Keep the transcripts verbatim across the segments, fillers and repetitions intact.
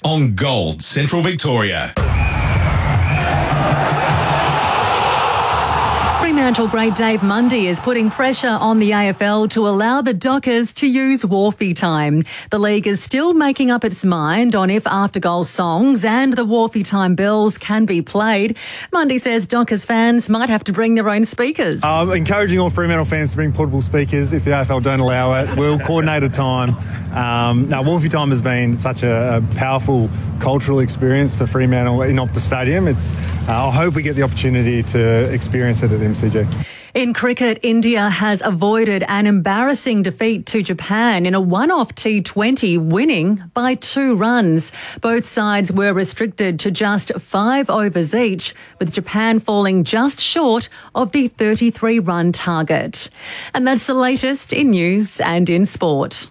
on Gold Central Victoria. Fremantle great Dave Mundy is putting pressure on the A F L to allow the Dockers to use Wharfie time. The league is still making up its mind on if after-goal songs and the Wharfie time bells can be played. Mundy says Dockers fans might have to bring their own speakers. I'm um, encouraging all Fremantle fans to bring portable speakers if the A F L don't allow it. We'll coordinate a time. Um, now, Wharfie time has been such a, a powerful cultural experience for Fremantle in Optus Stadium. It's, uh, I hope we get the opportunity to experience it at the M C G. In cricket, India has avoided an embarrassing defeat to Japan in a one-off T twenty, winning by two runs. Both sides were restricted to just five overs each, with Japan falling just short of the thirty-three run target. And that's the latest in news and in sport.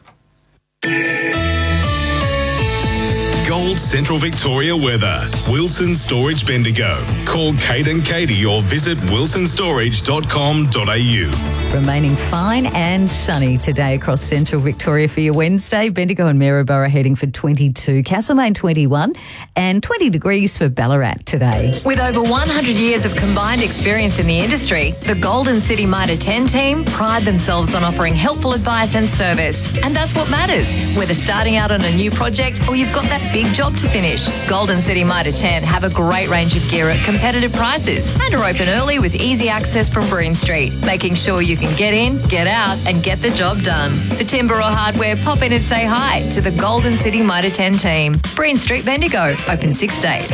Gold Central Victoria weather. Wilson Storage Bendigo. Call Kate and Katie or visit wilson storage dot com dot a u. Remaining fine and sunny today across Central Victoria for your Wednesday. Bendigo and Maryborough heading for twenty-two, Castlemaine twenty-one and twenty degrees for Ballarat today. With over one hundred years of combined experience in the industry, the Golden City Mitre ten team pride themselves on offering helpful advice and service. And that's what matters, whether starting out on a new project or you've got that big job to finish. Golden City Mitre ten have a great range of gear at competitive prices and are open early with easy access from Breen Street, making sure you can get in, get out and get the job done. For timber or hardware, pop in and say hi to the Golden City Mitre ten team. Breen Street, Bendigo, open six days.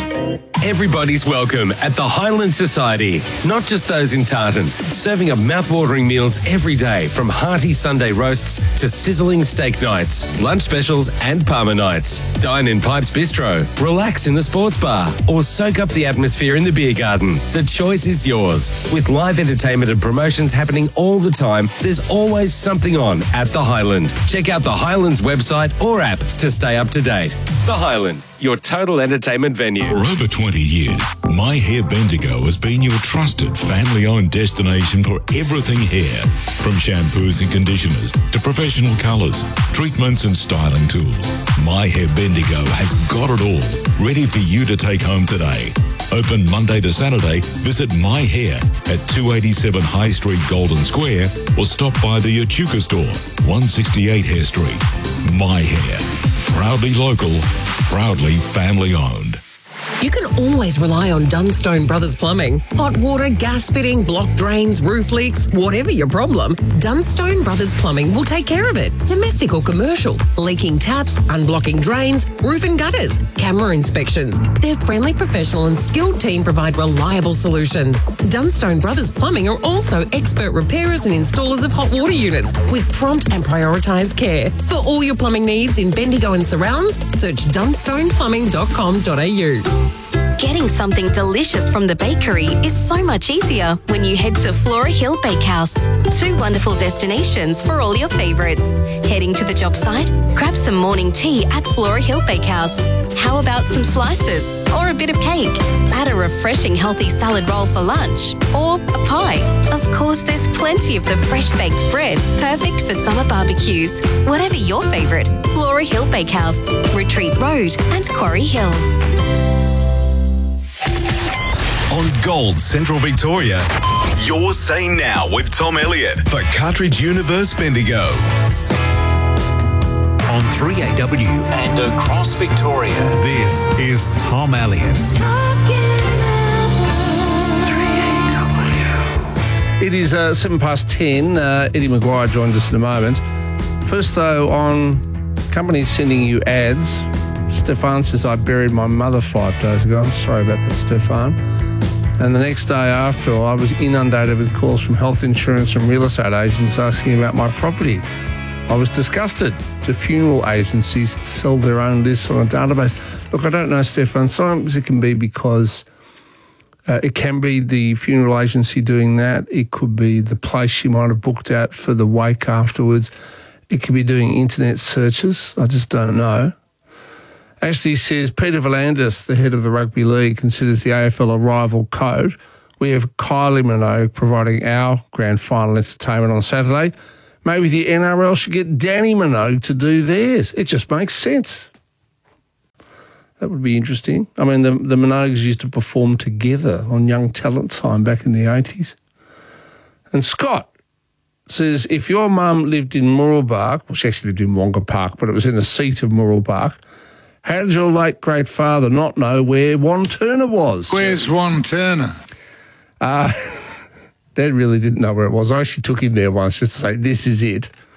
Everybody's welcome at the Highland Society, not just those in Tartan. Serving up mouth-watering meals every day, from hearty Sunday roasts to sizzling steak nights, lunch specials and Palmer nights. Dine in Pipes Bistro, relax in the sports bar, or soak up the atmosphere in the beer garden. The choice is yours. With live entertainment and promotions happening all the time, there's always something on at the Highland. Check out the Highlands website or app to stay up to date. The Highland, your total entertainment venue. For over twenty years, My Hair Bendigo has been your trusted family-owned destination for everything hair. From shampoos and conditioners to professional colours, treatments and styling tools, My Hair Bendigo has got it all, ready for you to take home today. Open Monday to Saturday. Visit My Hair at two eighty-seven High Street, Golden Square, or stop by the Echuca store, one sixty-eight Hare Street. My Hair. Proudly local, proudly family owned. You can always rely on Dunstone Brothers Plumbing. Hot water, gas fitting, block drains, roof leaks, whatever your problem, Dunstone Brothers Plumbing will take care of it. Domestic or commercial, leaking taps, unblocking drains, roof and gutters, camera inspections. Their friendly, professional and skilled team provide reliable solutions. Dunstone Brothers Plumbing are also expert repairers and installers of hot water units with prompt and prioritised care. For all your plumbing needs in Bendigo and surrounds, search dunstone plumbing dot com dot a u. Getting something delicious from the bakery is so much easier when you head to Flora Hill Bakehouse. Two wonderful destinations for all your favourites. Heading to the job site? Grab some morning tea at Flora Hill Bakehouse. How about some slices or a bit of cake? Add a refreshing healthy salad roll for lunch or a pie. Of course, there's plenty of the fresh baked bread, perfect for summer barbecues. Whatever your favourite, Flora Hill Bakehouse, Retreat Road and Quarry Hill. On Gold Central Victoria, your say now with Tom Elliott for Cartridge Universe Bendigo. On three A W and across Victoria, this is Tom Elliott. It is uh, seven past ten. Uh, Eddie Maguire joins us in a moment. First, though, on companies sending you ads, Stefan says, I buried my mother five days ago. I'm sorry about that, Stefan. And the next day after, I was inundated with calls from health insurance and real estate agents asking about my property. I was disgusted. Do funeral agencies sell their own lists on a database? Look, I don't know, Stefan. Sometimes it can be because uh, it can be the funeral agency doing that. It could be the place you might have booked out for the wake afterwards. It could be doing internet searches. I just don't know. Ashley says, Peter V'landis, the head of the Rugby League, considers the A F L a rival code. We have Kylie Minogue providing our grand final entertainment on Saturday. Maybe the N R L should get Danny Minogue to do theirs. It just makes sense. That would be interesting. I mean, the, the Minogues used to perform together on Young Talent Time back in the eighties. And Scott says, if your mum lived in Mooroolbark, well, she actually lived in Wonga Park, but it was in the seat of Mooroolbark, how did your late great father not know where Wan Turner was? Where's Wan Turner? Uh, Dad really didn't know where it was. I actually took him there once just to say, this is it.